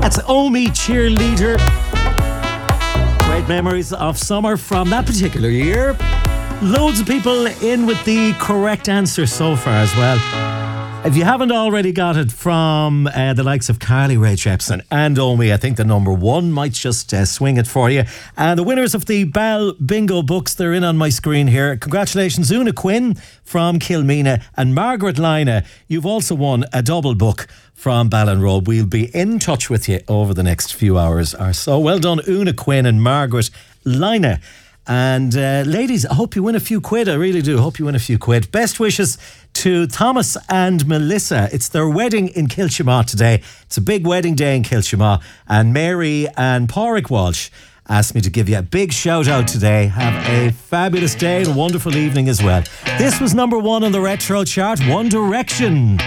That's Omi Cheerleader. Great memories of summer from that particular year. Loads of people in with the correct answer so far as well. If you haven't already got it from the likes of Carly Rae Jepsen and Omi, I think the number one might just swing it for you. And the winners of the Bell Bingo books, they're in on my screen here. Congratulations, Una Quinn from Kilmeena and Margaret Lina. You've also won a double book from Ballinrobe. We'll be in touch with you over the next few hours or so. Well done, Una Quinn and Margaret Lina. And ladies, I hope you win a few quid. I really do hope you win a few quid. Best wishes to Thomas and Melissa. It's their wedding in Kilchima today. It's a big wedding day in Kilchima. And Mary and Pádraig Walsh asked me to give you a big shout out today. Have a fabulous day and a wonderful evening as well. This was number one on the retro chart, One Direction.